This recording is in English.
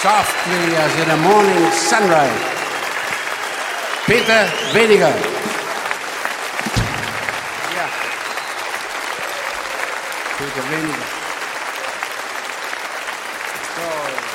Softly as in a morning sunrise. Peter Weniger. Yeah. Peter Weniger. So.